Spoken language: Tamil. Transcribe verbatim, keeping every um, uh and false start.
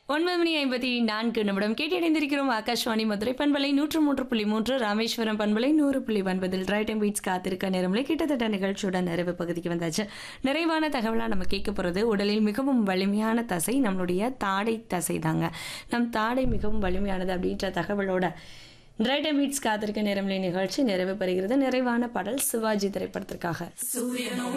ஒன்பது மணி ஐம்பத்தி நான்கு நிமிடம் கேட்டிடைந்திருக்கிறோம். ஆகாஷ்வாணி மதுரை பண்பலை நூற்று மூன்று புள்ளி மூன்று, ராமேஸ்வரம் பண்பலை நூறு புள்ளி ஒன்பதில் ரைட் டைம் பீட்ஸ் காத்திருக்க நேரம்ல கிட்டத்தட்ட நிகழ்ச்சியோட நிறைவு பகுதிக்கு வந்தாச்சு. நிறைவான தகவலாக நம்ம கேட்க போகிறது, உடலில் மிகவும் வலிமையான தசை நம்மளுடைய தாடை தசை தாங்க. நம் தாடை மிகவும் வலிமையானது அப்படின்ற தகவலோட ரைட் டைம் பீட்ஸ் காத்திருக்க நேரம்ல நிகழ்ச்சி நிறைவு பெறுகிறது. நிறைவான பாடல் சிவாஜி திரைப்படத்திற்காக.